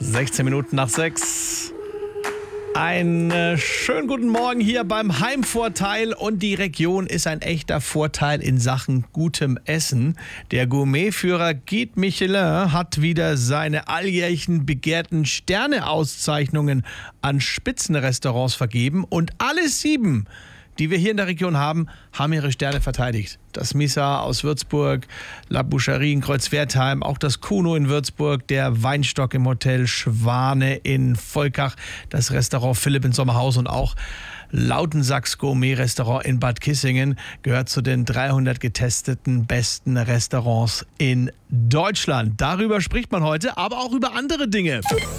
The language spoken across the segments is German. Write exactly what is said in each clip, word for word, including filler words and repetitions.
sechzehn Minuten nach sechs. Einen schönen guten Morgen hier beim Heimvorteil, und die Region ist ein echter Vorteil in Sachen gutem Essen. Der Gourmetführer Guide Michelin hat wieder seine alljährlichen begehrten Sterneauszeichnungen an Spitzenrestaurants vergeben, und alle sieben, die wir hier in der Region haben, haben ihre Sterne verteidigt. Das Misa aus Würzburg, La Boucherie in Kreuzwertheim, auch das Kuno in Würzburg, der Weinstock im Hotel Schwane in Volkach, das Restaurant Philipp in Sommerhaus und auch Lautensacks Gourmet Restaurant in Bad Kissingen gehört zu den dreihundert getesteten besten Restaurants in Deutschland. Darüber spricht man heute, aber auch über andere Dinge.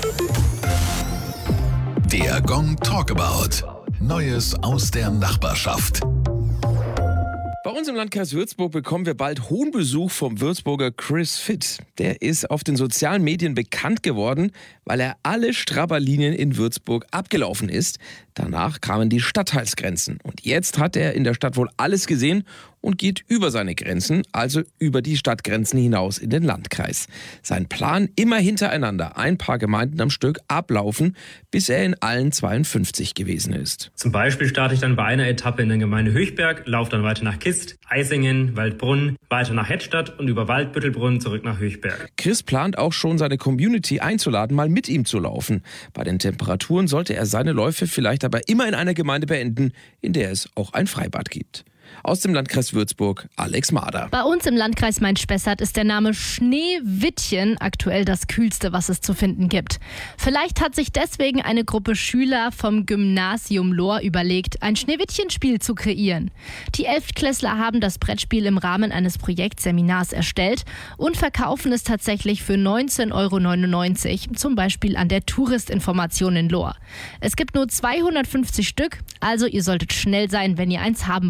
Der Gong Talkabout. Neues aus der Nachbarschaft. Bei uns im Landkreis Würzburg bekommen wir bald hohen Besuch vom Würzburger Chris Fit. Der ist auf den sozialen Medien bekannt geworden, weil er alle Strabberlinien in Würzburg abgelaufen ist. Danach kamen die Stadtteilsgrenzen. Und jetzt hat er in der Stadt wohl alles gesehen und geht über seine Grenzen, also über die Stadtgrenzen hinaus in den Landkreis. Sein Plan: immer hintereinander ein paar Gemeinden am Stück ablaufen, bis er in allen zweiundfünfzig gewesen ist. Zum Beispiel starte ich dann bei einer Etappe in der Gemeinde Höchberg, laufe dann weiter nach Kist, Eisingen, Waldbrunn, weiter nach Hettstadt und über Waldbüttelbrunn zurück nach Höchberg. Chris plant auch schon, seine Community einzuladen, mal mit ihm zu laufen. Bei den Temperaturen sollte er seine Läufe vielleicht aber immer in einer Gemeinde beenden, in der es auch ein Freibad gibt. Aus dem Landkreis Würzburg, Alex Mader. Bei uns im Landkreis Main-Spessart ist der Name Schneewittchen aktuell das Kühlste, was es zu finden gibt. Vielleicht hat sich deswegen eine Gruppe Schüler vom Gymnasium Lohr überlegt, ein Schneewittchen-Spiel zu kreieren. Die Elftklässler haben das Brettspiel im Rahmen eines Projektseminars erstellt und verkaufen es tatsächlich für neunzehn Euro neunundneunzig, zum Beispiel an der Touristinformation in Lohr. Es gibt nur zweihundertfünfzig Stück, also ihr solltet schnell sein, wenn ihr eins haben wollt.